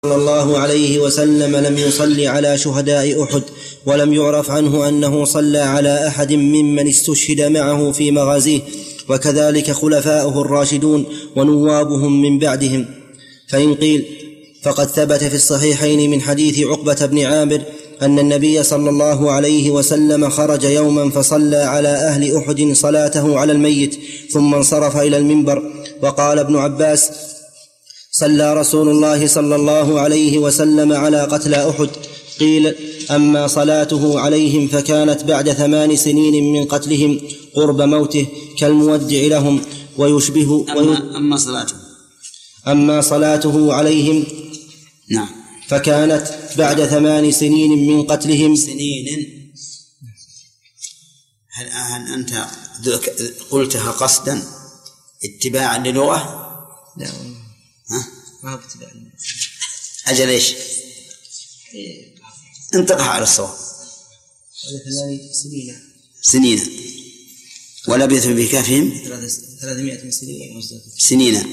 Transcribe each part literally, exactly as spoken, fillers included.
صلى الله عليه وسلم لم يصل على شهداء أحد، ولم يعرف عنه أنه صلى على أحد ممن استشهد معه في مغازيه، وكذلك خلفاؤه الراشدون ونوابهم من بعدهم. فإن قيل فقد ثبت في الصحيحين من حديث عقبة بن عامر أن النبي صلى الله عليه وسلم خرج يوما فصلى على أهل أحد صلاته على الميت، ثم انصرف إلى المنبر. وقال ابن عباس: صلى رسول الله صلى الله عليه وسلم على قتلى أحد. قيل: أما صلاته عليهم فكانت بعد ثمان سنين من قتلهم قرب موته كالمودع لهم، ويشبه أما, أما صلاته أما صلاته عليهم نعم فكانت بعد ثمان سنين من قتلهم. سنين هل, هل أنت قلتها قصدا اتباعا للغة؟ لا ها؟ ما ابتداء. أجل إيش؟ انطقها على الصواب. ثمان سنين سنين ولبثوا في كهفهم ثلاثمائة سنين سنين.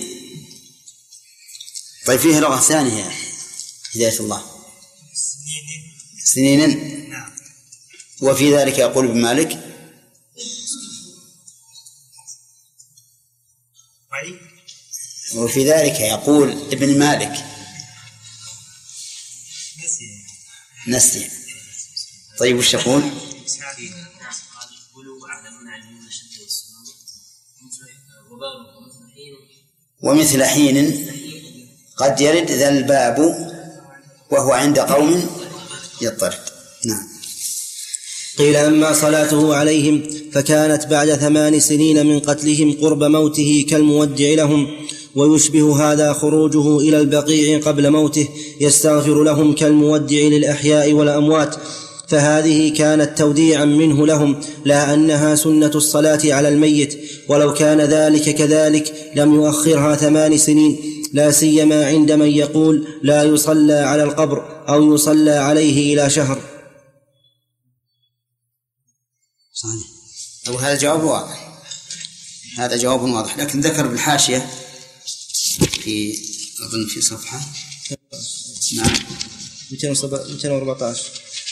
طيب فيه لغة ثانية هداية الله سنين. نعم. وفي ذلك يقول ابن مالك وفي ذلك يقول ابن مالك نسي. طيب وش يقول؟ ومثل حين قد يرد ذا الباب وهو عند قوم يضطرد. نعم. قيل: أما صلاته عليهم فكانت بعد ثمان سنين من قتلهم قرب موته كالمودع لهم، ويشبه هذا خروجه إلى البقيع قبل موته يستغفر لهم كالمودع للأحياء والأموات، فهذه كانت توديعا منه لهم، لا أنها سنة الصلاة على الميت. ولو كان ذلك كذلك لم يؤخرها ثمان سنين، لا سيما عند من يقول لا يصلى على القبر أو يصلى عليه إلى شهر. صحيح. أو هذا جواب واضح، هذا جواب واضح، لكن ذكر بالحاشية في أظن في صفحة نعم مئتين وأربعة عشر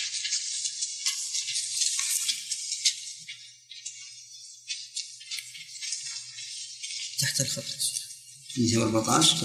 تحت الخط مئتين وأربعة عشر.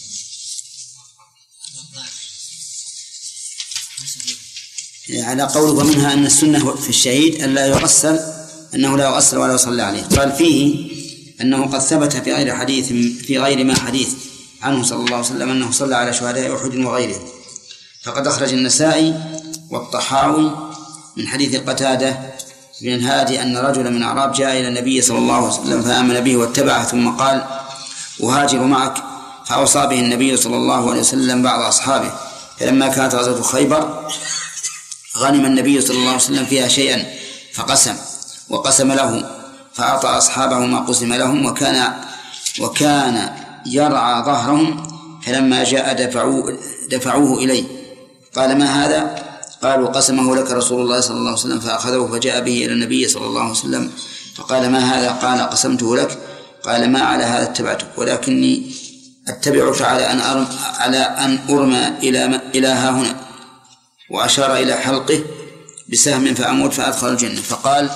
على قول ومنها أن السنة في الشهيد أن لا يغسل، أنه لا يغسل ولا يصلى عليه. قال فيه أنه قد ثبت في غير حديث في غير ما حديث عنه صلى الله عليه وسلم أنه صلى على شهداء أحد وغيره. فقد أخرج النسائي والطحاوي من حديث قتادة بن الهادي أن رجلا من أعراب جاء إلى النبي صلى الله عليه وسلم فآمن به واتبعه، ثم قال: أهاجر معك. فأوصى به النبي صلى الله عليه وسلم بعض أصحابه. فلما كانت غزوة خيبر غنم النبي صلى الله عليه وسلم فيها شيئا فقسم وقسم له، فأعطى أصحابه ما قسم لهم، وكان وكان يرعى ظهرهم، فلما جاء دفعوه, دفعوه إليه. قال: ما هذا؟ قالوا: قسمه لك رسول الله صلى الله عليه وسلم. فأخذه فجاء به إلى النبي صلى الله عليه وسلم فقال: ما هذا؟ قال: قسمته لك. قال: ما على هذا اتبعتك، ولكني أتبعك على أن أرم على أن أرمى إلى إلى ها هنا، وأشار إلى حلقه بسهم فأموت فأدخل الجنة. فقال: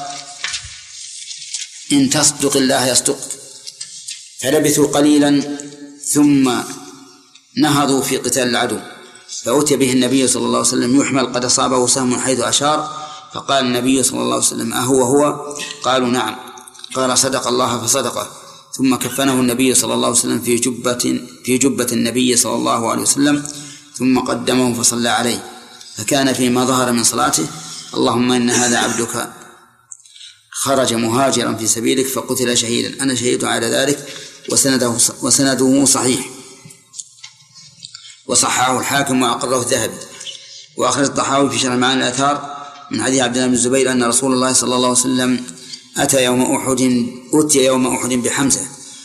إن تصدق الله يصدقك. فلبثوا قليلا ثم نهضوا في قتال العدو، فأتي به النبي صلى الله عليه وسلم يحمل قد أصابه سهم حيث أشار. فقال النبي صلى الله عليه وسلم: أهو هو؟ قالوا: نعم. قال: صدق الله فصدقه. ثم كفنه النبي صلى الله عليه وسلم في جبة في جبة النبي صلى الله عليه وسلم، ثم قدمه فصلى عليه. فكان فيما ظهر من صلاته: اللهم إن هذا عبدك خرج مهاجرا في سبيلك فقتل شهيدا، أنا شهيد على ذلك. وسنده, وسنده صحيح، وصححه الحاكم وأقره الذهبي. وأخرج الطحاوي في شرح معاني الآثار من حديث عبد الله بن الزبير أن رسول الله صلى الله عليه وسلم أتى يوم أحد أتي يوم أحد بحمزة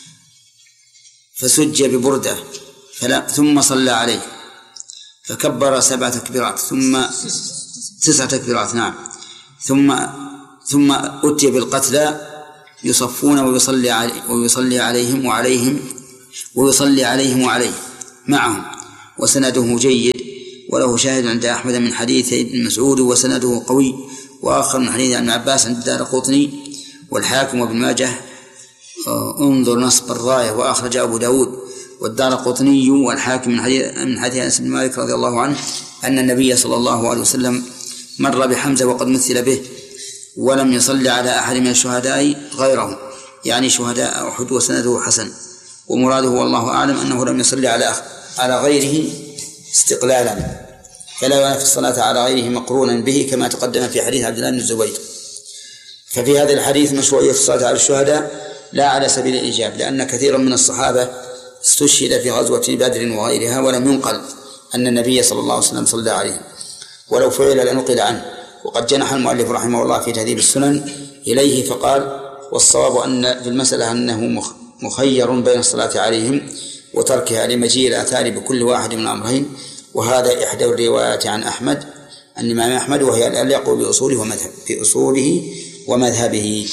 فسج ببردة ثم صلى عليه فكبر سبع تكبيرات ثم تسع تكبيرات نعم ثم ثم أتي بالقتلى يصفون ويصلي علي ويصلي عليهم وعليهم ويصلي عليهم وعليه معهم، وسنده جيد، وله شاهد عند أحمد من حديث ابن مسعود وسنده قوي، وآخر من حديث ابن عباس عند الدارقطني والحاكم وابن ماجه. انظر نصب الراية وأخرج أبو داود والدارقطني والحاكم من حديث من حديث أنس بن مالك رضي الله عنه أن النبي صلى الله عليه وسلم مر بحمزة وقد مثل به ولم يصلي على أحد من الشهداء غيره، يعني شهداء أحد، وسنده حسن. ومراده والله أعلم أنه لم يصلي على على غيره استقلالا، فلا ينافي الصلاة على غيره مقرونا به كما تقدم في حديث عبد الله بن الزبير. ففي هذا الحديث مشروعية الصلاة على الشهداء لا على سبيل الإيجاب، لأن كثيرا من الصحابة استشهد في غزوة بدر وغيرها ولم ينقل أن النبي صلى الله عليه وسلم صلى عليه، ولو فعل لنقل عنه. وقد جنح المؤلف رحمه الله في تهذيب السنن إليه فقال: والصواب أن في المسألة أنه مخير بين الصلاة عليهم وتركها لمجيء الآثار بكل واحد من الأمرين، وهذا إحدى الروايات عن أحمد عن الإمام أحمد، وهي الأليق بأصوله ومذهب بأصوله ومذهبه.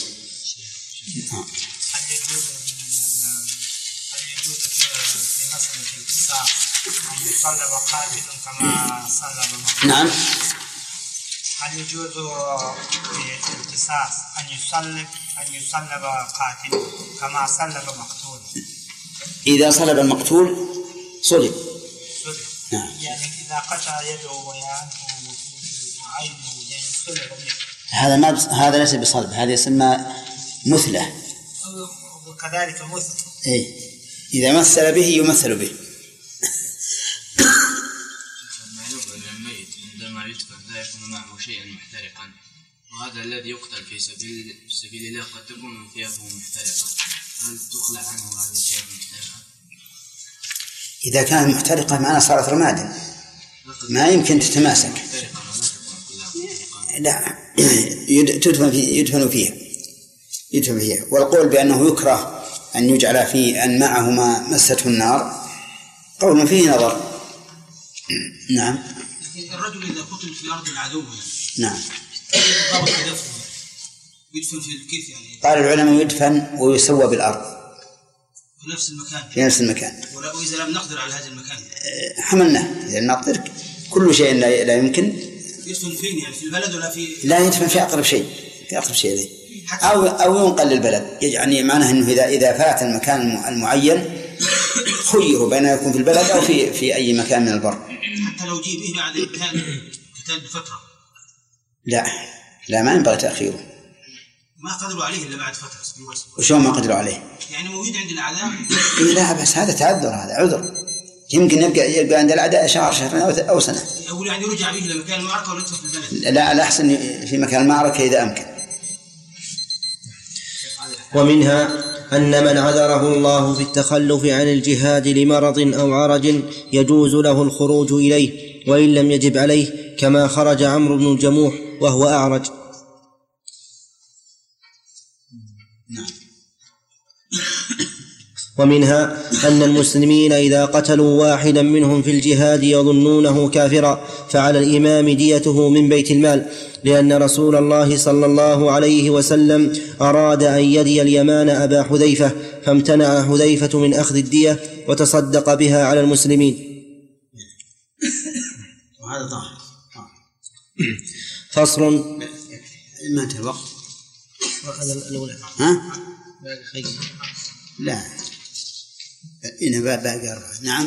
نعم. هل يجوز في القصاص أن يصلب أن يصلب قاتل كما صلب مقتول؟ إذا صلب المقتول صلب. صلب. نعم. يعني إذا قطع يده وعينه يعني صلب. هذا ما بس... هذا ليس بصلب، هذا يسمى مثلة. وكذلك مثل. إيه. إذا مثل به يمثل به. يكون معه شيئا محترقا، وهذا الذي يقتل في سبيل في سبيل الله قد تكون ثيابه محترقا، هل تخلع عنه هذه الثياب المحترقة؟ إذا كان محترقة معنا صارت رمادا ما يمكن تتماسك. لا، تدفن فيه يدفن فيها يدفن فيها. والقول بأنه يكره أن يجعل في أن معه ما مسته النار قول فيه نظر. نعم. الرجل إذا قتل في أرض العدو نعم يدفن في الكيف يعني. قال العلماء يدفن ويسوى بالأرض في نفس المكان في نفس المكان. وإذا لم نقدر على هذا المكان حملنا، إذا نقدر كل شيء لا, لا يمكن. يدفن فين يعني في البلد ولا في؟ لا، يدفن في أقرب شيء في أقرب شيء ذي. أو أو ينقل للبلد، يعني معناه إنه إذا إذا فات المكان المعين خيروا بين يكون في البلد أو في في أي مكان من البر. حتى لو جيء به بعد قتال بفترة. لا لا ما ينبغي تأخيره. ما قدروا عليه إلا بعد فترة. وشو ما قدروا عليه؟ يعني موجود عند الأعداء. لا بس هذا تعذر، هذا عذر. يمكن يبقى يبقى عند الأعداء شهر شهرين أو سنة. أقول يعني يرجع به إلى مكان المعركة ولا في البلد؟ لا، الأحسن في مكان المعركة إذا أمكن. ومنها أن من عذره الله في التخلف عن الجهاد لمرض أو عرج يجوز له الخروج إليه وإن لم يجب عليه، كما خرج عمرو بن الجموح وهو أعرج. ومنها أن المسلمين إذا قتلوا واحدا منهم في الجهاد يظنونه كافرا فعلى الإمام ديته من بيت المال، لأن رسول الله صلى الله عليه وسلم أراد أن يدي اليمان أبا حذيفة فامتنع حذيفة من أخذ الدية وتصدق بها على المسلمين. وهذا ظاهر. فصل. ما انتهى الوقت؟ هذا الأولى. ها؟ لا هنا باقي أربعة. نعم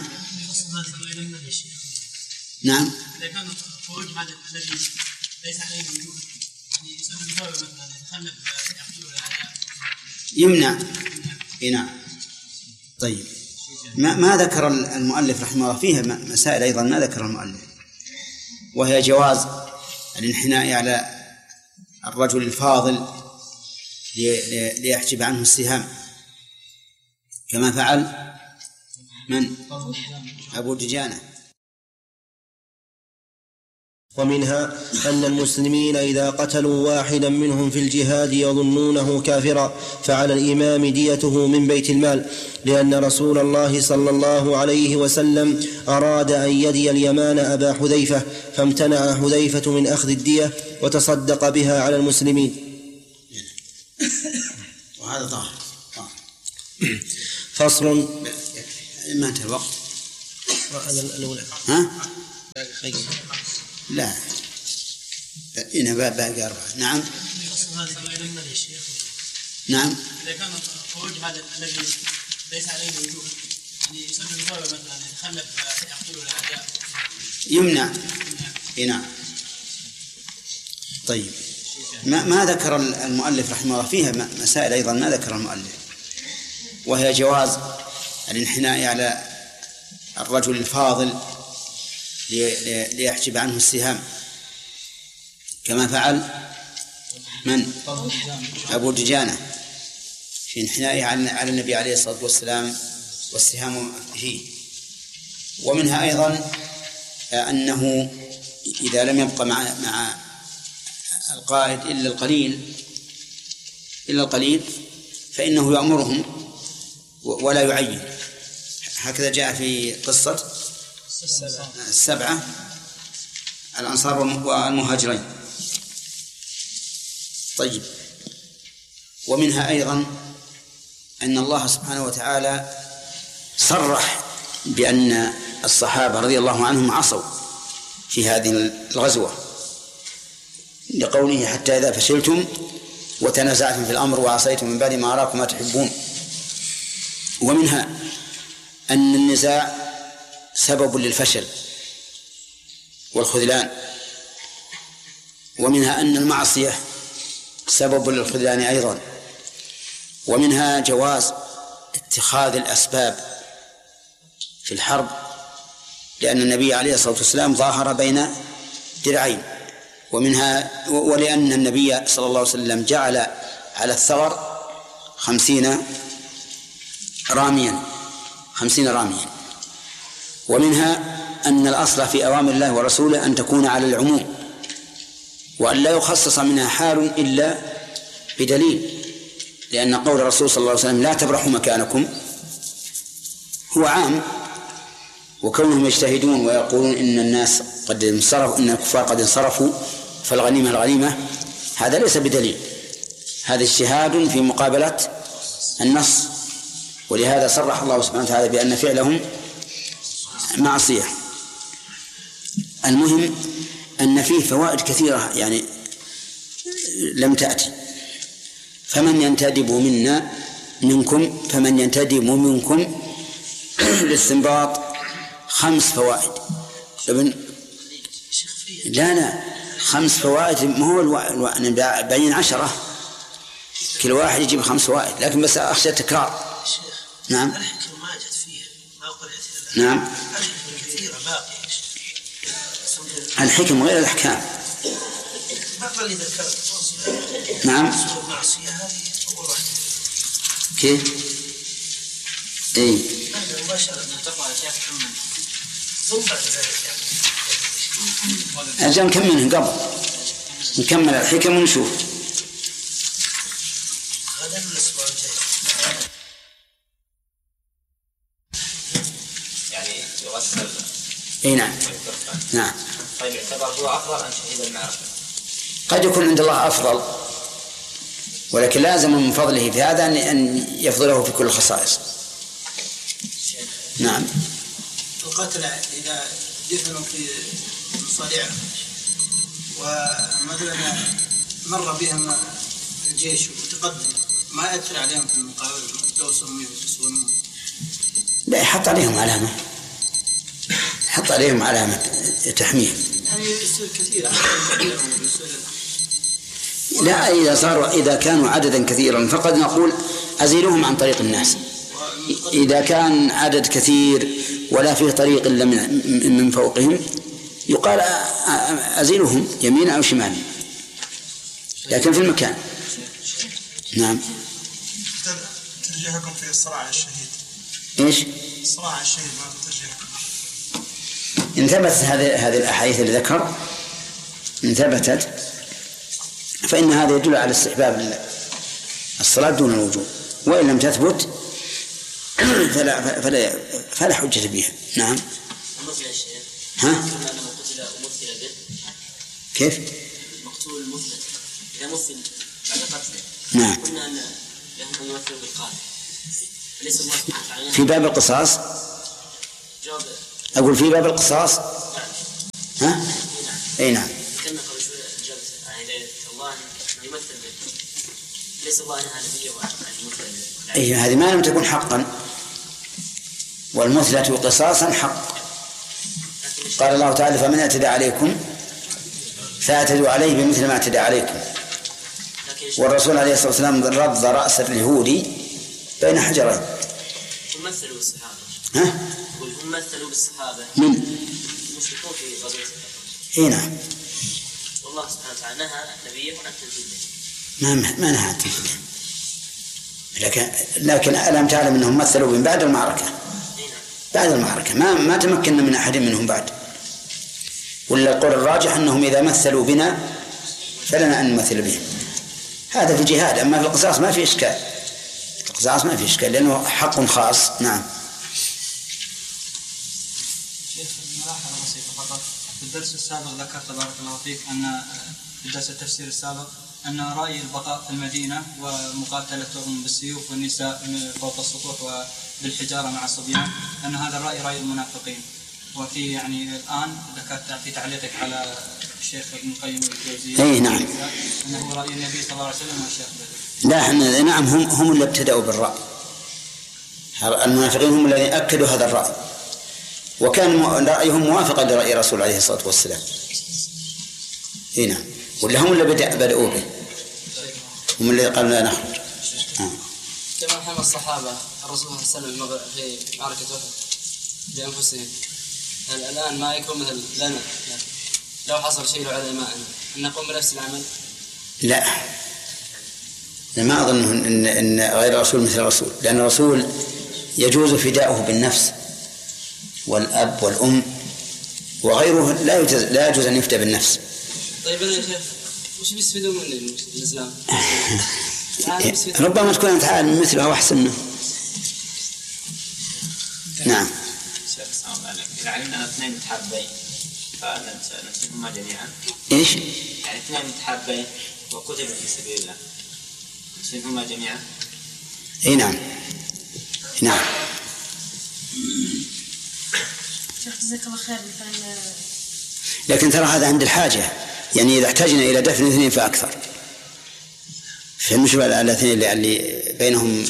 نعم. إذا كان الخروج هذا الذي ليس عليه وجوب يعني يسبب ضرر مثلا يتخلف يقتل الأعداء يمنع. نعم. طيب ما ما ذكر المؤلف رحمه الله فيها مسائل أيضا ما ذكر المؤلف، وهي جواز الانحناء على الرجل الفاضل ليحجب عنه السهام كما فعل من؟ أبو دجانة. ومنها أن المسلمين إذا قتلوا واحدا منهم في الجهاد يظنونه كافرا فعلى الإمام ديته من بيت المال، لأن رسول الله صلى الله عليه وسلم أراد أن يدي اليمان أبا حذيفة فامتنع حذيفة من أخذ الدية وتصدق بها على المسلمين. وهذا ظاهر. فصل. ما انتهى الوقت؟ هذا الأولى. ها؟ لا هنا باقي أربعة. نعم. نعم. إذا كان خروج هذا الذي ليس عليه وجوه يعني يسبب ضرر مثلا يتخلف يقتل الأعداء يمنع. نعم. طيب ما ما ذكر المؤلف رحمه الله فيها مسائل أيضا ما ذكر المؤلف، وهي جواز الانحناء على الرجل الفاضل ليحجب عنه السهام كما فعل من؟ أبو دجانة في انحنائه على النبي عليه الصلاة والسلام والسهام فيه. ومنها أيضا أنه إذا لم يبقى مع مع القائد إلا القليل إلا القليل فإنه يأمرهم ولا يعين، هكذا جاء في قصة السبعة الأنصار والمهاجرين. طيب ومنها أيضا أن الله سبحانه وتعالى صرح بأن الصحابة رضي الله عنهم عصوا في هذه الغزوة لقوله حتى إذا فشلتم وتنازعتم في الأمر وعصيتم من بعد ما أراكم ما تحبون. ومنها أن النزاع سبب للفشل والخذلان، ومنها أن المعصية سبب للخذلان أيضا. ومنها جواز اتخاذ الأسباب في الحرب، لأن النبي عليه الصلاة والسلام ظاهر بين درعين. ومنها ولأن النبي صلى الله عليه وسلم جعل على الثغر خمسين راميا خمسين راميا. ومنها أن الأصل في أوامر الله ورسوله أن تكون على العموم، وأن لا يخصص منها حال إلا بدليل، لأن قول الرسول صلى الله عليه وسلم لا تبرحوا مكانكم هو عام، وكونهم يجتهدون ويقولون إن الناس قد انصرفوا إن الكفار قد انصرفوا فالغنيمة الغنيمة هذا ليس بدليل، هذا اجتهاد في مقابلة النص. ولهذا صرح الله سبحانه وتعالى بأن فعلهم معصية. المهم أن فيه فوائد كثيرة يعني لم تأتي، فمن ينتدب منا منكم فمن ينتدب منكم للاستنباط خمس فوائد. ابن لا لا خمس فوائد، ما هو الو... بين عشرة كل واحد يجيب خمس فوائد، لكن بس أخشى تكرار. نعم. الحكم ما جت فيها ما قرأت. نعم. الحكم كثيرة باقية. الحكم غير الأحكام. بعض اللي ذكرت. نعم. المعصية هذه أول واحدة. كيف؟ إيه. هذا مباشرة تقع شيخ محمد. ثم بعد ذلك يعني. أجل نكمل قبل نكمل الحكم ونشوف. هذا الأسبوع الجاي. يعني يغسل. اي نعم. نعم. طيب يعتبر هو افضل ام شهيد المعركه؟ قد يكون عند الله افضل، ولكن لازم من فضله في هذا ان يفضله في كل الخصائص. نعم. القتلى اذا دفنوا في مصارعهم ومثلا مر بهم الجيش وتقدم ما يأثر عليهم في المقابله لو سموا يسونون؟ لا، يحط عليهم علامه حط عليهم علامة تحميه. يعني يصير كثير. لا، إذا صاروا إذا كانوا عددا كثيرا فقد نقول أزيلهم عن طريق الناس. إذا كان عدد كثير ولا فيه طريق إلا من, من فوقهم يقال أزيلهم يمين أو شمال، لكن في المكان. نعم. ترجيحكم في الصراع على الشهيد؟ إيش؟ الصراع على الشهيد ما ترجيحكم؟ إن ثبتت هذه هذه الأحاديث اللي ذكر إن ثبتت فإن هذا يدل على استحباب الصلاة دون الوجوب، وإن لم تثبت فلا فلا فلا حجة بها. نعم. ها؟ كيف؟ المقتول المثبت إذا مثل بعد قتله. نعم. قلنا أن له من يمثل بالقاتل. ليس الله سبحانه وتعالى في باب القصاص. جواب أقول في باب القصاص. ها؟ أي نعم. كنا قبل شوي جابت يعني الله يمثل به ليس الله أنها نبيه وأن أي هذه ما لم تكن حقا، والمثلة قصاصا حق. قال الله تعالى فمن اعتدى عليكم فاعتدوا عليه بمثل ما اعتدى عليكم. والرسول عليه الصلاة والسلام رض رأس اليهودي بين حجرين. هم مثلوا بالصحابة. ها؟ هم مثلوا بالصحابة. من؟ المشركون في غزوة بدر. اي نعم. والله سبحانه وتعالى نهى النبي عن التمثيل. ما ما نهى عن التمثيل. لكن لكن ألم تعلم أنهم مثلوا من بعد المعركة. بعد المعركة ما ما تمكنا من أحد منهم بعد. ولا القول الراجح أنهم إذا مثلوا بنا فلنا أن نمثل بهم. هذا في الجهاد. أما في القصاص ما في إشكال. القصاص ما في إشكال لأنه حق خاص. نعم. شيخ ملاحظة بسيطة فقط. في الدرس السابق ذكرت بارك الله فيك أن في درس التفسير السابق أن رأي البقاء في المدينة ومقاتلتهم بالسيوف والنساء فوق السطوح وبالحجارة مع الصبيان أن هذا الرأي رأي المنافقين. وفي يعني الآن ذكرت في تعليقك على الشيخ ابن القيم الجوزية أي نعم أنه رأي النبي صلى الله عليه وسلم والشيخ بدر. لا احنا نعم هم هم اللي ابتدأوا بالرأي. المنافقين هم الذين أكدوا هذا الرأي وكان رأيهم موافقا لرأي رسول عليه الصلاة والسلام. اي نعم. ولا هم اللي بدأوا به، هم اللي قالوا لا نخرج. كما حمى الصحابة الرسول صلى الله عليه وسلم في معركة أحد بأنفسهم، الآن ما يكون مثل لنا لو حصل شيء لعلمائنا أن نقوم بنفس العمل؟ لا، ما أظن إن, إن غير الرسول مثل الرسول، لأن الرسول يجوز فداؤه بالنفس والأب والأم وغيره لا يجوز لا يجوز أن يفدى بالنفس. طيب يا شيخ وش بيستفيدون من الإسلام؟ ربما تكون أنت عالم مثله أو أحسن منه. نعم. شيخ السلام عليكم. إذا علمنا اثنين متحابين فنسلمهما جميعا. إيش؟ يعني اثنين متحابين وقتلوا في سبيل الله نسلمهما جميعا. إيه نعم. نعم. شيخ جزاك الله خير. مثلا لكن ترى هذا عند الحاجة، يعني إذا احتاجنا إلى دفن اثنين فأكثر، فالمشبه على الاثنين اللي بينهم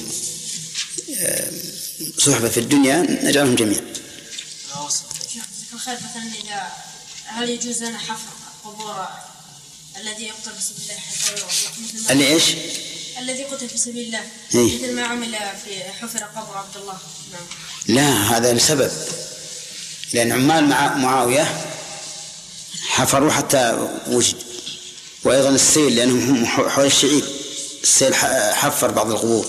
صحبة في الدنيا نجعلهم جميعا. شيخ جزاك الله خير. مثلا إذا هل يجوز لنا حفر قبور الذي يقتل في سبيل الله حتى اللي إيش؟ الذي قتل في سبيل الله إيه؟ مثل ما عمل في حفر قبر عبد الله. نعم. لا، هذا لسبب، لأن عمال مع معاوية حفروا حتى وجد، وأيضا السيل لأنهم هم حول الشعيب، السيل حفر بعض القبور.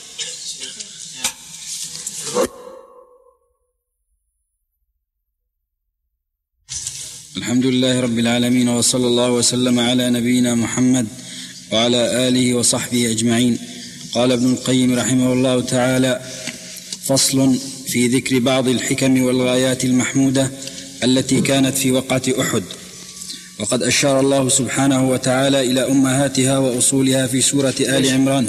الحمد لله رب العالمين، وصلى الله وسلم على نبينا محمد وعلى آله وصحبه أجمعين. قال ابن القيم رحمه الله تعالى: فصل في ذكر بعض الحكم والغايات المحمودة التي كانت في وقعة أحد. وقد أشار الله سبحانه وتعالى إلى أمهاتها وأصولها في سورة آل عمران.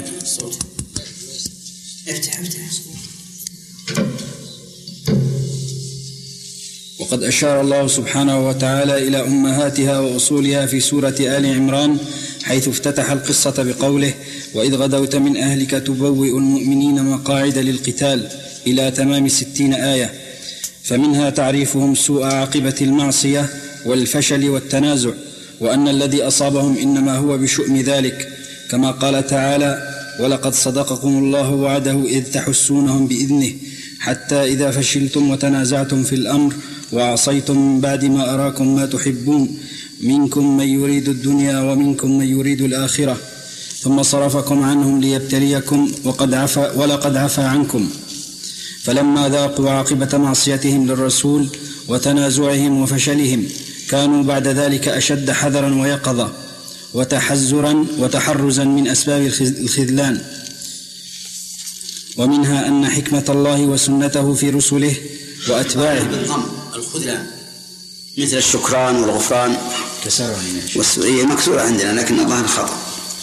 وقد أشار الله سبحانه وتعالى إلى أمهاتها وأصولها في سورة آل عمران، حيث افتتح القصة بقوله: وإذ غدوت من أهلك تبوئ المؤمنين مقاعد للقتال، إلى تمام ستين آية. فمنها تعريفهم سوء عاقبة المعصية والفشل والتنازع، وأن الذي أصابهم إنما هو بشؤم ذلك، كما قال تعالى: ولقد صدقكم الله وعده إذ تحسونهم بإذنه حتى إذا فشلتم وتنازعتم في الأمر وعصيتم من بعد ما أراكم ما تحبون منكم من يريد الدنيا ومنكم من يريد الآخرة ثم صرفكم عنهم ليبتليكم وقد عفا ولقد عفا عنكم. فلما ذاقوا عاقبة معصيتهم للرسول وتنازعهم وفشلهم كانوا بعد ذلك أشد حذرا ويقظة وتحزرا وتحرزا من أسباب الخذلان. ومنها أن حكمة الله وسنته في رسله وأتباعه الخذلان مثل الشكران والغفران والسؤية مكسورة عندنا، لكن الله خطأ.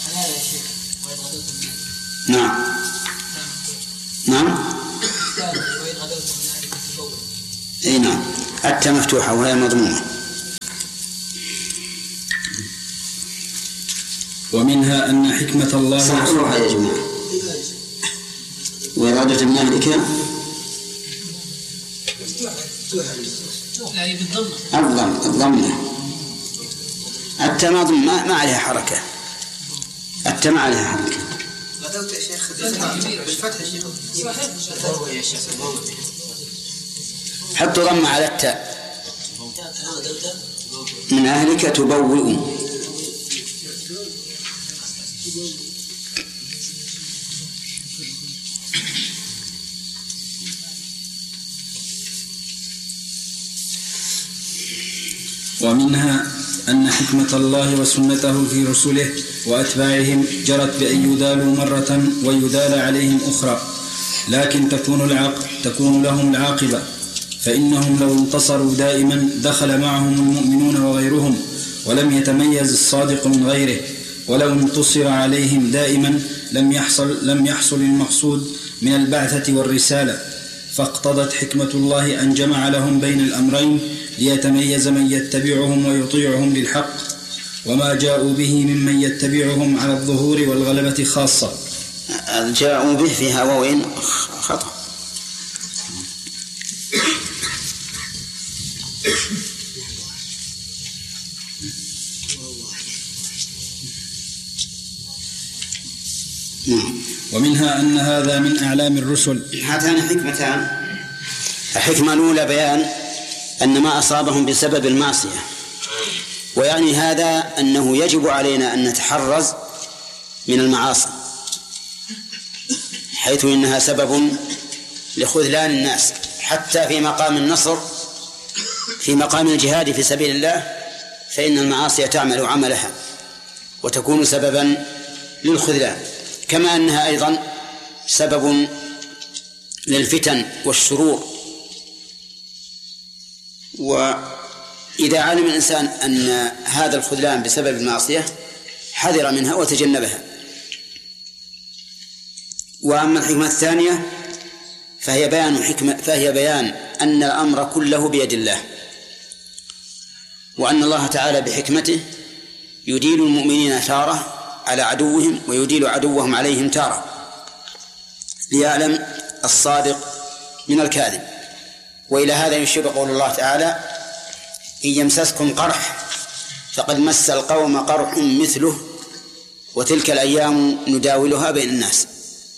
نعم نعم اي نعم التاء مفتوحة وهي مضمومة. ومنها أن حكمة الله صحيح يا جماعة. وإرادة من أهلك الضم الضمة. التاء ما ما عليها حركة. التاء ما عليها حركة. غدوت يا شيخ بالفتح يا شيخ. حطوا ضم على التاء. من أهلك تبوئ. ومنها أن حكمة الله وسنته في رسله وأتباعهم جرت بأن يدالوا مرة ويدال عليهم أخرى، لكن تكون العاقبة تكون لهم العاقبة، فإنهم لو انتصروا دائما دخل معهم المؤمنون وغيرهم ولم يتميز الصادق من غيره، ولو انتصر عليهم دائما لم يحصل لم يحصل المقصود من البعثة والرسالة، فاقتضت حكمة الله أن جمع لهم بين الأمرين ليتميز من يتبعهم ويطيعهم بالحق، وما جاءوا به ممن يتبعهم على الظهور والغلبة خاصة. جاءوا به فيها واوين خطأ. ومنها أن هذا من أعلام الرسل. هاتان حكمتان. الحكمة الأولى بيان أن ما أصابهم بسبب المعصية، ويعني هذا أنه يجب علينا أن نتحرز من المعاصي، حيث إنها سبب لخذلان الناس، حتى في مقام النصر في مقام الجهاد في سبيل الله فإن المعاصي تعمل عملها وتكون سببا للخذلان، كما أنها أيضا سبب للفتن والشرور. وإذا علم الإنسان أن هذا الخذلان بسبب المعصية حذر منها وتجنبها. وأما الحكمة الثانية فهي بيان حكمة فهي بيان أن الأمر كله بيد الله، وأن الله تعالى بحكمته يديل المؤمنين تارة على عدوهم ويديل عدوهم عليهم تارة، ليعلم الصادق من الكاذب. وإلى هذا يشير قول الله تعالى: إن يمسسكم قرح فقد مس القوم قرح مثله وتلك الأيام نداولها بين الناس.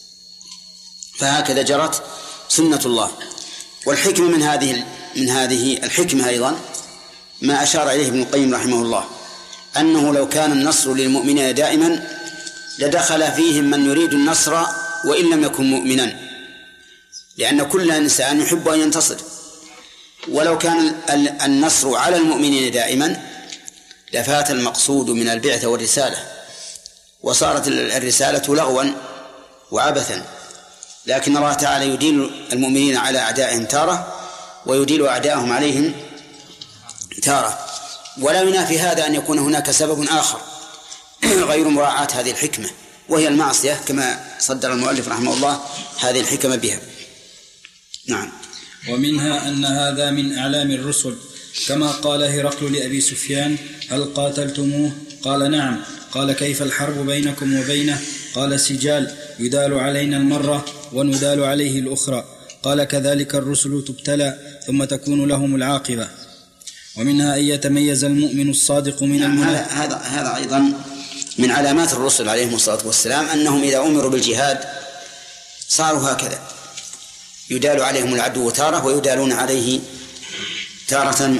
فهكذا جرت سنة الله. والحكمة من هذه من هذه الحكمة أيضا ما أشار إليه ابن القيم رحمه الله، أنه لو كان النصر للمؤمنين دائما لدخل فيهم من يريد النصر وإن لم يكن مؤمنا، لأن كل إنسان يحب أن ينتصر. ولو كان النصر على المؤمنين دائما لفات المقصود من البعثة والرسالة، وصارت الرسالة لغوا وعبثا. لكن الله تعالى يديل المؤمنين على أعدائهم تارة ويديل أعدائهم عليهم تارة. ولا ينافي هذا أن يكون هناك سبب آخر غير مراعاة هذه الحكمة، وهي المعصية، كما صدر المؤلف رحمه الله هذه الحكمة بها. نعم. ومنها أن هذا من أعلام الرسل، كما قال هرقل لأبي سفيان: هل قاتلتموه؟ قال: نعم. قال: كيف الحرب بينكم وبينه؟ قال: سجال، يدال علينا المرة وندال عليه الأخرى. قال: كذلك الرسل تبتلى ثم تكون لهم العاقبة. ومنها أن يتميز المؤمن الصادق من المنافق. هذا هذا أيضا من علامات الرسل عليهم الصلاة والسلام، أنهم إذا أمروا بالجهاد صاروا هكذا، يدال عليهم العدو تارة ويدالون عليه تارة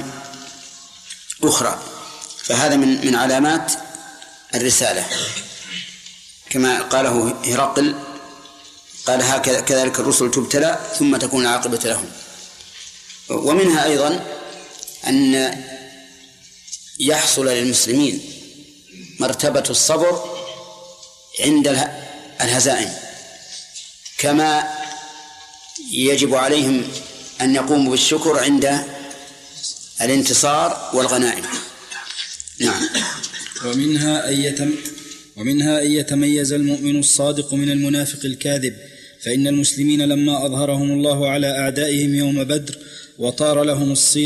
أخرى. فهذا من من علامات الرسالة، كما قاله هرقل، قال: هكذا كذلك الرسل تبتلى ثم تكون العاقبة لهم. ومنها أيضا أن يحصل للمسلمين مرتبة الصبر عند الهزائم، كما يجب عليهم أن يقوموا بالشكر عند الانتصار والغنائم. نعم. ومنها أن يتم ومنها أن يتميز المؤمن الصادق من المنافق الكاذب، فإن المسلمين لما أظهرهم الله على أعدائهم يوم بدر وطار لهم الصيت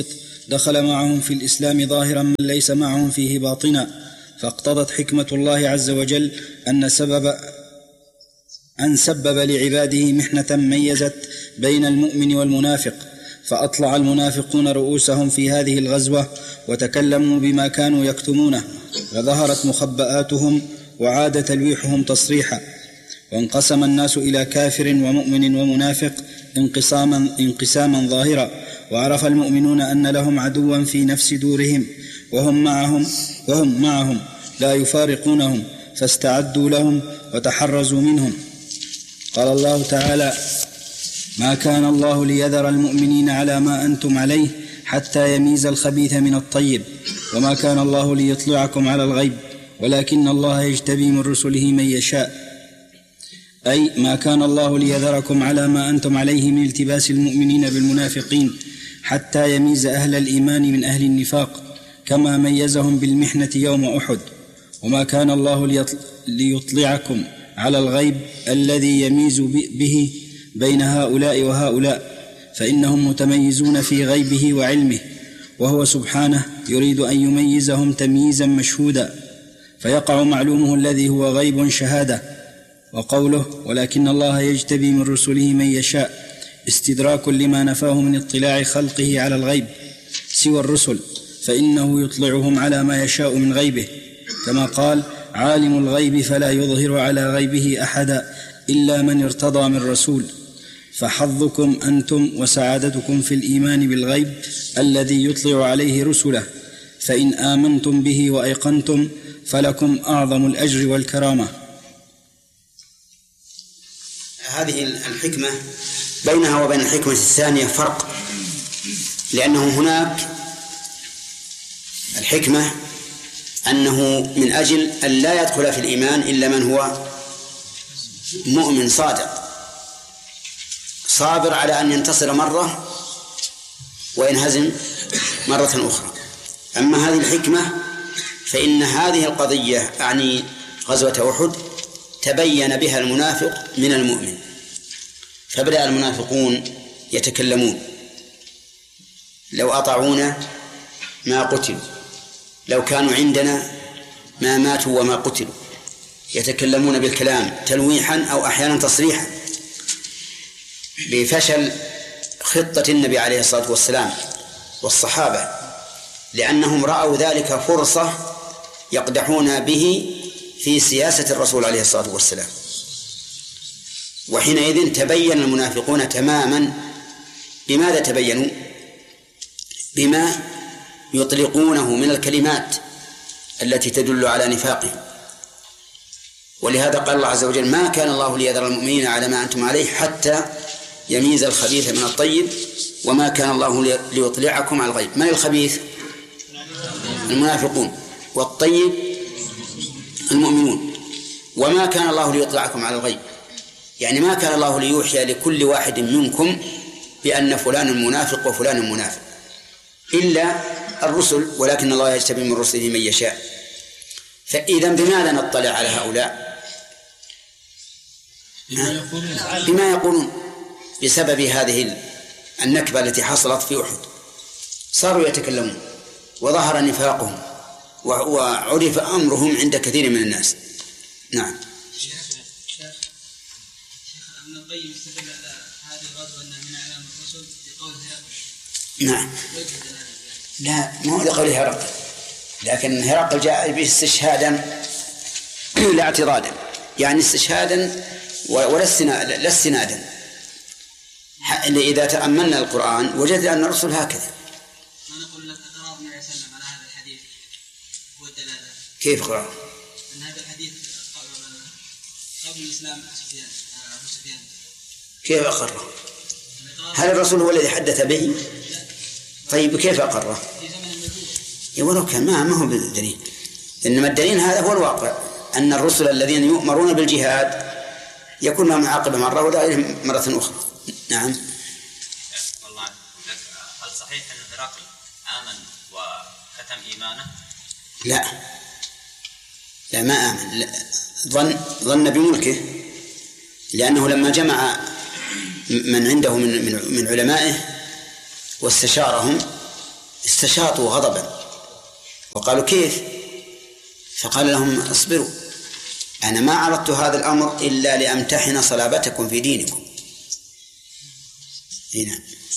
دخل معهم في الإسلام ظاهرا من ليس معهم فيه باطنا، فاقتضت حكمة الله عز وجل أن سبب أن سبب لعباده محنة ميزت بين المؤمن والمنافق، فأطلع المنافقون رؤوسهم في هذه الغزوة وتكلموا بما كانوا يكتمونه، وظهرت مخبآتهم وعاد تلويحهم تصريحا، وانقسم الناس إلى كافر ومؤمن ومنافق انقساما, انقساما ظاهرا، وعرف المؤمنون أن لهم عدوا في نفس دورهم وهم معهم, وهم معهم لا يفارقونهم، فاستعدوا لهم وتحرزوا منهم. قال الله تعالى: ما كان الله ليذر المؤمنين على ما أنتم عليه حتى يميز الخبيث من الطيب، وما كان الله ليطلعكم على الغيب ولكن الله يجتبي من رسله من يشاء، أي ما كان الله ليذركم على ما أنتم عليه من التباس المؤمنين بالمنافقين حتى يميز أهل الإيمان من أهل النفاق، كما ميزهم بالمحنة يوم أحد. وما كان الله ليطلعكم على الغيب الذي يميز به بين هؤلاء وهؤلاء، فإنهم متميزون في غيبه وعلمه، وهو سبحانه يريد أن يميزهم تمييزا مشهودا، فيقع معلومه الذي هو غيب شهادة. وقوله: ولكن الله يجتبي من رسله من يشاء، استدراك لما نفاه من اطلاع خلقه على الغيب سوى الرسل، فإنه يطلعهم على ما يشاء من غيبه، كما قال: عالم الغيب فلا يظهر على غيبه أحدا إلا من ارتضى من رسول. فحظكم أنتم وسعادتكم في الإيمان بالغيب الذي يطلع عليه رسله، فإن آمنتم به وأيقنتم فلكم أعظم الأجر والكرامة. هذه الحكمة بينها وبين الحكمة الثانية فرق، لأنه هناك الحكمة أنه من أجل أن لا يدخل في الإيمان إلا من هو مؤمن صادق صابر على أن ينتصر مرة وينهزم مرة أخرى. أما هذه الحكمة فإن هذه القضية أعني غزوة أحد تبين بها المنافق من المؤمن، فبدأ المنافقون يتكلمون: لو أطاعونا ما قتلوا، لو كانوا عندنا ما ماتوا وما قتلوا. يتكلمون بالكلام تلويحا أو أحيانا تصريحا بفشل خطة النبي عليه الصلاة والسلام والصحابة، لأنهم رأوا ذلك فرصة يقدحون به في سياسة الرسول عليه الصلاة والسلام. وحينئذ تبين المنافقون تماما. بماذا تبينوا؟ بما يطلقونه من الكلمات التي تدل على نفاقهم. ولهذا قال الله عز وجل: ما كان الله ليذر المؤمنين على ما أنتم عليه حتى يميز الخبيث من الطيب، وما كان الله ليطلعكم على الغيب. من الخبيث؟ المنافقون، والطيب المؤمنون. وما كان الله ليطلعكم على الغيب، يعني ما كان الله ليوحي لكل واحد منكم بأن فلان منافق وفلان منافق إلا الرسل، ولكن الله يجتبي من رسله من يشاء. فإذا بماذا نطلع على هؤلاء؟ بما يقولون بسبب هذه النكبة التي حصلت في أحد، صاروا يتكلمون وظهر نفاقهم وعرف أمرهم عند كثير من الناس. نعم. شيخ ابن القيم استدل على هذه الغزوة أنها من أعلام الرسل بقوله نعم. لا، ما هو لقوله هرقل، لكن هرقل جاء به استشهادا لا اعتراضا، يعني استشهادا ولا استنادا. إذا تأملنا القرآن وجدنا أن الرسل هكذا. أنا أقول لك أقرار النبي صلى الله عليه وسلم على هذا الحديث هو الدلالة. كيف قرأ؟ أن هذا الحديث قبل الإسلام سفيان أبو سفيان. كيف أقره؟ هل الرسول هو الذي حدث به؟ طيب كيف أقره؟ في زمن النبوة. ولو كان ما ما هو بالدليل، إنما الدليل هذا هو الواقع، أن الرسل الذين يؤمرون بالجهاد يكون لهم عاقبة مرة ولا مرة أخرى. نعم. والله هل صحيح أن هرقل آمن وختم إيمانه؟ لا لا ما آمن، لا. ظن ظن بملكه، لأنه لما جمع من عنده من من, من علمائه واستشارهم استشاطوا غضبا وقالوا كيف؟ فقال لهم اصبروا، أنا ما عرضت هذا الأمر إلا لأمتحن صلابتكم في دينكم. هنا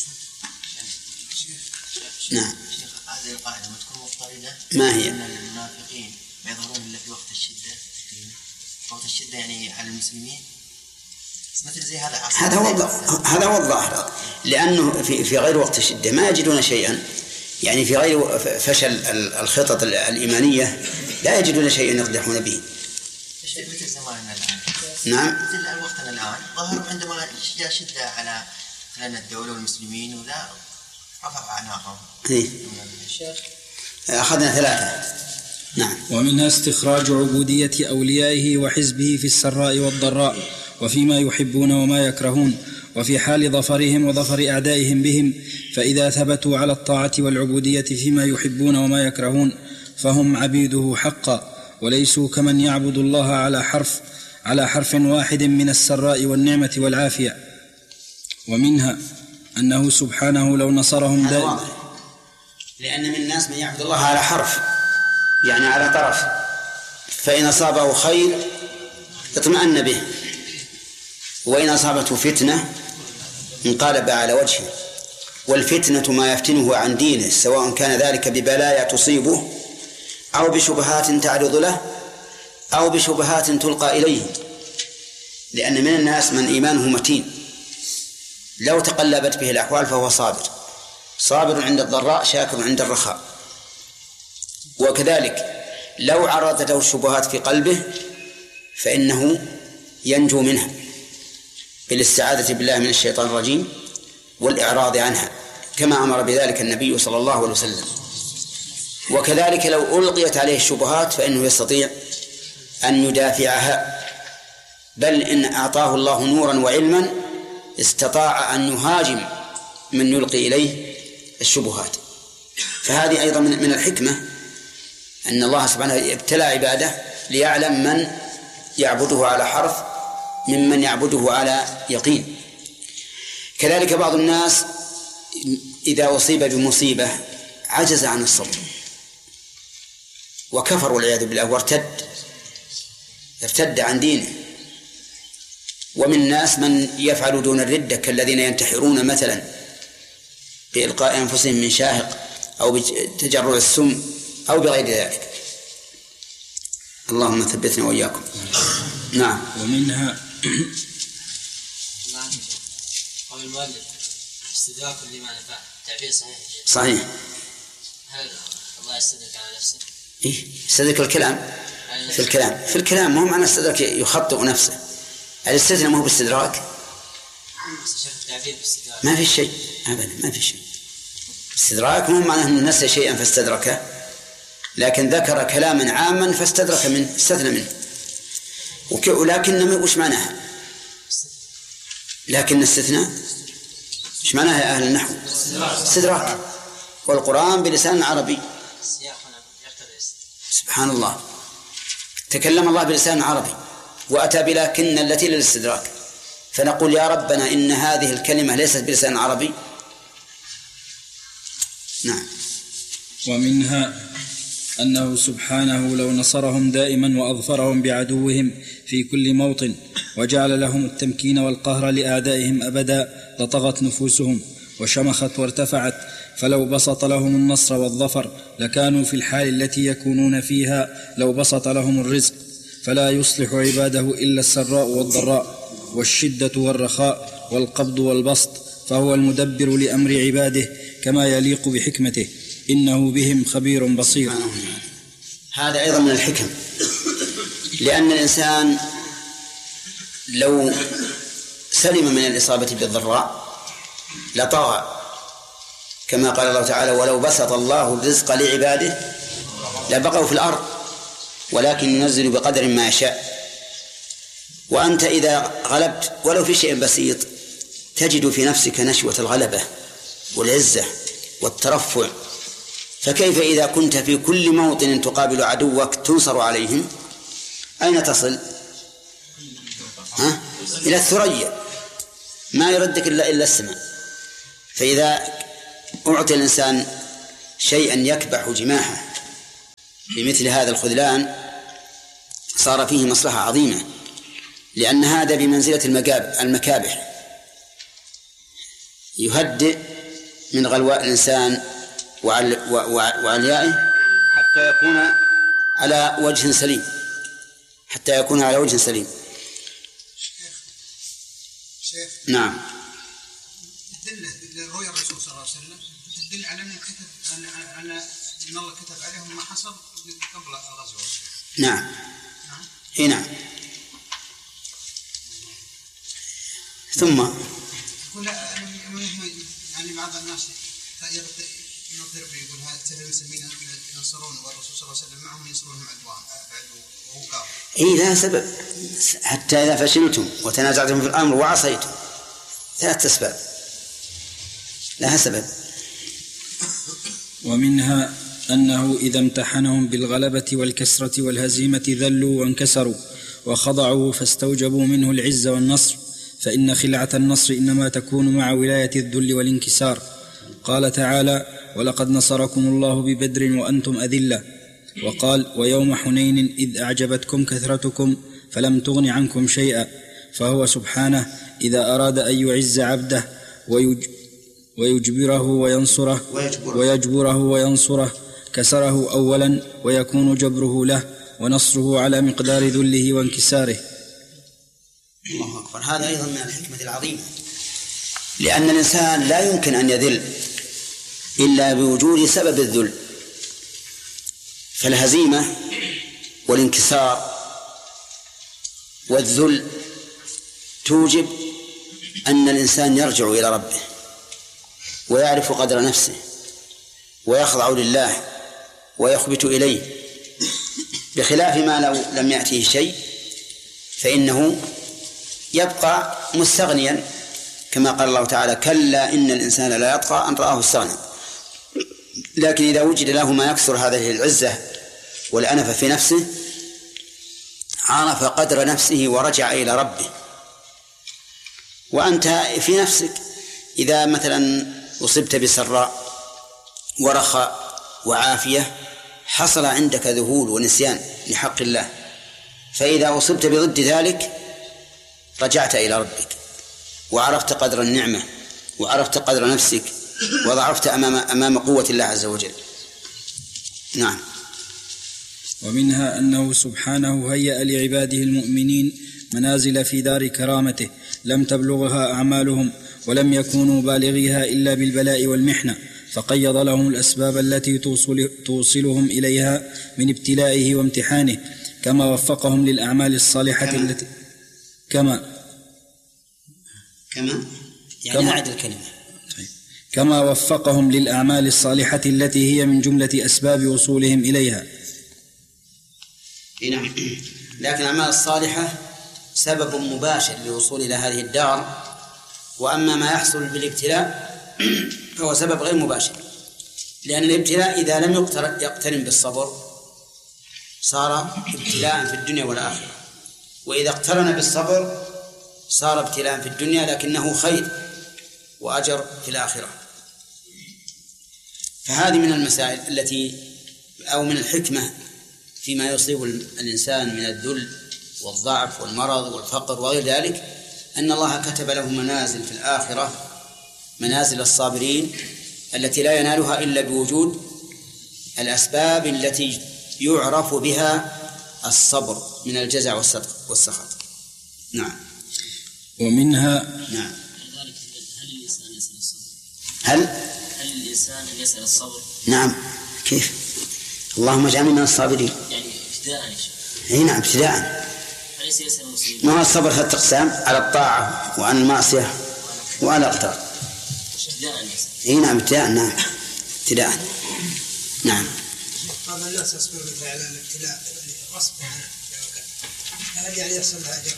نعم. هذه القاعدة ما تكون مضطردة؟ ما هي؟ أن المنافقين ما يظهرون إلا في وقت الشدة، وقت الشدة يعني على المسلمين، مثل زي هذا هذا هو هذا هو الظاهر، لأنه في في غير وقت الشدة ما يجدون شيئا، يعني في غير فشل الخطط الإيمانية لا يجدون شيئا يقدحون به. مثل زماننا الآن. نعم. مثل وقتنا الآن ظهروا عندما جاء شدة على لنا الدولة والمسلمين ولا رفع أعناقهم. إيه. أخذنا ثلاثة. نعم. ومنها استخراج عبودية أوليائه وحزبه في السراء والضراء وفيما يحبون وما يكرهون، وفي حال ظفرهم وظفر أعدائهم بهم، فإذا ثبتوا على الطاعة والعبودية فيما يحبون وما يكرهون فهم عبيده حقا، وليسوا كمن يعبد الله على حرف على حرف واحد من السراء والنعمة والعافية. ومنها أنه سبحانه لو نصرهم دائما، لأن من الناس من يعبد الله على حرف، يعني على طرف، فإن أصابه خير اطمأن به، وإن أصابته فتنة انقلب على وجهه. والفتنة ما يفتنه عن دينه، سواء كان ذلك ببلايا تصيبه أو بشبهات تعرض له أو بشبهات تلقى إليه، لأن من الناس من إيمانه متين لو تقلبت به الأحوال فهو صابر، صابر عند الضراء شاكر عند الرخاء. وكذلك لو عرضت له الشبهات في قلبه فإنه ينجو منها بالاستعاذة بالله من الشيطان الرجيم والإعراض عنها، كما أمر بذلك النبي صلى الله عليه وسلم. وكذلك لو ألقيت عليه الشبهات فإنه يستطيع أن يدافعها، بل إن أعطاه الله نورا وعلما استطاع أن يهاجم من يلقي إليه الشبهات. فهذه أيضا من الحكمة أن الله سبحانه ابتلى عباده ليعلم من يعبده على حرف ممن يعبده على يقين. كذلك بعض الناس إذا أصيب بمصيبة عجز عن الصبر وكفر والعياذ بالله وارتد ارتد عن دينه. ومن الناس من يفعل دون الردة كالذين ينتحرون مثلا بإلقاء أنفسهم من شاهق أو بتجرع السم أو بغير ذلك. اللهم ثبتنا وإياكم. نعم. ومنها قول المؤلف استدراك لما نفع، تعبير صحيح. صحيح. هل الله يستدرك على نفسه؟ إيه استدرك الكلام في الكلام في الكلام مو معنى استدرك يخطئ نفسه. الاستثناء مو باستدراك، ما في شيء أبدا، ما في شيء. استدراك مو معنى أنه نسى شيئا فاستدركه، لكن ذكر كلاما عاما فاستدرك منه، استثنى منه. ولكن وش معناها؟ لكن استثناء وش معناها يا أهل النحو؟ استدراك. والقرآن بلسان عربي. سبحان الله، تكلم الله بلسان عربي وأتى بلكن التي للاستدراك، فنقول يا ربنا إن هذه الكلمة ليست بلسان عربي. نعم. ومنها أنه سبحانه لو نصرهم دائما وأظفرهم بعدوهم في كل موطن وجعل لهم التمكين والقهر لأعدائهم أبدا لطغت نفوسهم وشمخت وارتفعت، فلو بسط لهم النصر والظفر لكانوا في الحال التي يكونون فيها لو بسط لهم الرزق، فلا يصلح عباده إلا السراء والضراء والشدة والرخاء والقبض والبسط، فهو المدبر لأمر عباده كما يليق بحكمته، إنه بهم خبير بصير. هذا أيضا من الحكم، لأن الإنسان لو سلم من الإصابة بالضراء لطغى، كما قال الله تعالى ولو بسط الله الرزق لعباده لبقوا في الأرض ولكن ينزل بقدر ما يشاء. وأنت إذا غلبت ولو في شيء بسيط تجد في نفسك نشوة الغلبة والعزة والترفع، فكيف إذا كنت في كل موطن تقابل عدوك تنصر عليهم؟ أين تصل؟ ها؟ إلى الثريا، ما يردك إلا إلا السماء. فإذا أعطي الإنسان شيئا يكبح جماحه بمثل هذا الخذلان صار فيه مصلحة عظيمة، لأن هذا بمنزلة المكابح، يهدئ من غلواء الإنسان وعليائه حتى يكون على وجه سليم حتى يكون على وجه سليم. شيخ. نعم. تدل رؤيا الرسول صلى الله عليه وسلم تدل على أن كتب أن أن الله كتب عليهم ما حصل قبل الغزو. نعم. نعم. إيه نعم. ثم يقول يعني بعض الناس ينظر يقول هذا المسلمين ينصرون والرسول صلى الله عليه وسلم معهم ينصرونهم عدوان وهو كافر. إيه لا سبب، حتى إذا فشلتم وتنازعتم في الأمر وعصيتم، ثلاث أسباب لها سبب. ومنها أنه إذا امتحنهم بالغلبة والكسرة والهزيمة ذلوا وانكسروا وخضعوا فاستوجبوا منه العز والنصر، فإن خلعة النصر إنما تكون مع ولاية الذل والانكسار. قال تعالى: ولقد نصركم الله ببدر وأنتم أذلة. وقال: ويوم حنين إذ أعجبتكم كثرتكم فلم تغن عنكم شيئا. فهو سبحانه إذا أراد أن يعز عبده ويج ويجبره وينصره ويجبره, ويجبره وينصره كسره أولا، ويكون جبره له ونصره على مقدار ذله وانكساره. الله أكبر. هذا أيضا من الحكمة العظيمة، لأن الإنسان لا يمكن أن يذل إلا بوجود سبب الذل، فالهزيمة والانكسار والذل توجب أن الإنسان يرجع إلى ربه ويعرف قدر نفسه ويخضع لله ويخبت إليه، بخلاف ما لو لم يأته شيء فإنه يبقى مستغنيا، كما قال الله تعالى: كلا إن الإنسان لا يطغى أن رآه استغنى. لكن إذا وجد له ما يكسر هذه العزة والأنفة في نفسه عرف قدر نفسه ورجع إلى ربه. وأنت في نفسك إذا مثلا أصبت بسراء ورخاء وعافية حصل عندك ذهول ونسيان لحق الله، فإذا أصبت بضد ذلك رجعت إلى ربك وعرفت قدر النعمة وعرفت قدر نفسك وضعفت أمام, أمام قوة الله عز وجل. نعم. ومنها أنه سبحانه هيأ لعباده المؤمنين منازل في دار كرامته لم تبلغها أعمالهم ولم يكونوا بالغيها إلا بالبلاء والمحنة، فقيض لهم الأسباب التي توصل توصلهم إليها من ابتلائه وامتحانه، كما وفقهم للأعمال الصالحة كما التي كما كما يعني أعد الكلمة كما وفقهم للأعمال الصالحة التي هي من جملة أسباب وصولهم إليها. نعم. لكن الأعمال الصالحة سبب مباشر للوصول إلى هذه الدار، وأما ما يحصل بالابتلاء فهو سبب غير مباشر، لأن الابتلاء إذا لم يقترن بالصبر صار ابتلاء في الدنيا والآخرة، وإذا اقترن بالصبر صار ابتلاء في الدنيا لكنه خير وأجر في الآخرة. فهذه من المسائل التي أو من الحكمة فيما يصيب الإنسان من الذل والضعف والمرض والفقر وغير ذلك، أن الله كتب له منازل في الآخرة، منازل الصابرين التي لا ينالها إلا بوجود الأسباب التي يعرف بها الصبر من الجزع والسخط. نعم. ومنها نعم. هل الإنسان يسأل الصبر؟ هل هل الإنسان يسأل الصبر؟ نعم. كيف؟ اللهم اجعلنا من الصابرين. يعني ابتداء يا شيخ. اي نعم ابتداء. أليس يسأل المصيبين؟ ما هو الصبر ثلاث أقسام: على الطاعة وعن المعصية وعلى الأقدار. ابتداء يسأل. اي نعم ابتداء. نعم ابتداء. نعم. بعض الناس يصبر مثل على الابتلاء غصبا عنه، هل يعني يحصل لها أجر؟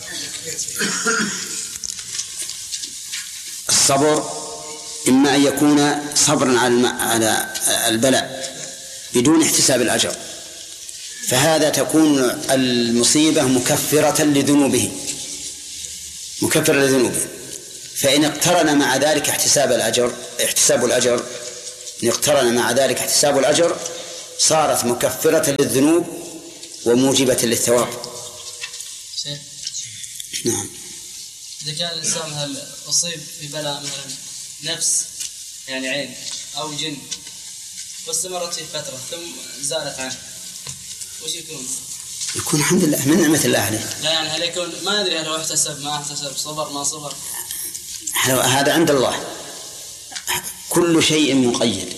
الصبر إما أن يكون صبرا على البلاء بدون احتساب الأجر، فهذا تكون المصيبة مكفرة لذنوبه مكفرة لذنوبه فإن اقترن مع ذلك احتساب الأجر احتساب الأجر إن اقترن مع ذلك احتساب الأجر صارت مكفرة للذنوب وموجبة للثواب. نعم. إذا كان الإنسان هل أصيب في بلاء مثلا نفس يعني عين أو جن واستمرت في فترة ثم زالت عنه وش يكون؟ يكون الحمد لله من نعمة الله عليه. لا يعني هل يكون ما أدري هل هو احتسب ما احتسب صبر ما صبر؟ هذا عند الله، كل شيء مقيد